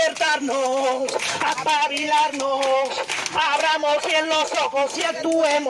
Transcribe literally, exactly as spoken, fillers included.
despertarnos, a espabilarnos, abramos bien los ojos y actuemos.